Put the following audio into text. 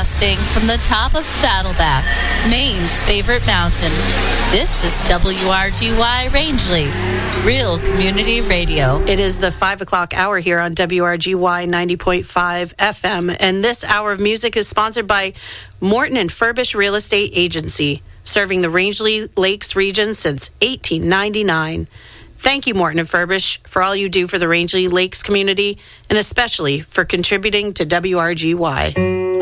Broadcasting from the top of Saddleback, Maine's favorite mountain. This is WRGY Rangeley, Real Community Radio. It is the 5 o'clock hour here on WRGY 90.5 FM, and this hour of music is sponsored by Morton and Furbish Real Estate Agency, serving the Rangeley Lakes region since 1899. Thank you, Morton and Furbish, for all you do for the Rangeley Lakes community, and especially for contributing to WRGY.